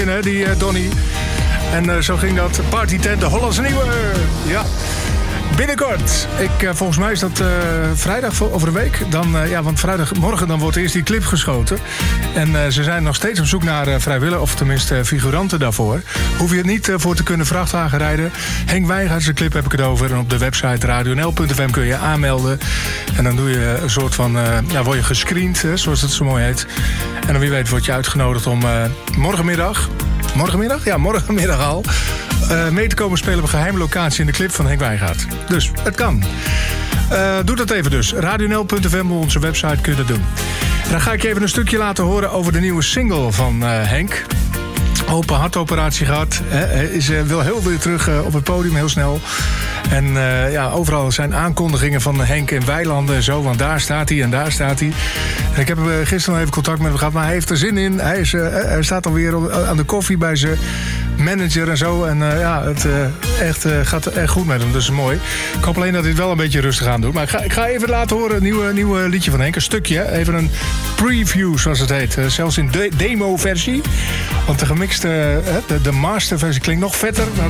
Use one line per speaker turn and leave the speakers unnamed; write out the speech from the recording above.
die Donny. En zo ging dat. Party Tent, de Hollandse Nieuwe. Ja. Binnenkort. Volgens mij is dat vrijdag over een week. Want vrijdagmorgen dan wordt eerst die clip geschoten. En ze zijn nog steeds op zoek naar vrijwilligers, of tenminste figuranten daarvoor. Hoef je het niet voor te kunnen vrachtwagen rijden. Henk Wijngaards, de clip heb ik het over. En op de website radionl.fm kun je aanmelden. En dan doe je een soort van, word je gescreend, zoals het zo mooi heet. En dan wie weet word je uitgenodigd om morgenmiddag? Ja, morgenmiddag al. Mee te komen spelen op een geheime locatie in de clip van Henk Wijngaard. Dus het kan. Doe dat even dus. radionl.fm, op onze website kun je dat doen. En dan ga ik je even een stukje laten horen over de nieuwe single van Henk. Open hartoperatie gehad. Hij wil heel weer terug op het podium, heel snel. En overal zijn aankondigingen van Henk in weilanden en zo. Want daar staat hij en daar staat hij. En ik heb gisteren nog even contact met hem gehad. Maar hij heeft er zin in. Hij staat alweer aan de koffie bij zijn manager en zo. En het gaat echt goed met hem. Dus mooi. Ik hoop alleen dat hij het wel een beetje rustig aan doet. Maar ik ga even laten horen. Een nieuw liedje van Henk. Een stukje. Even een preview, zoals het heet. Zelfs in demo-versie. Want de gemixte, de masterversie klinkt nog vetter. Maar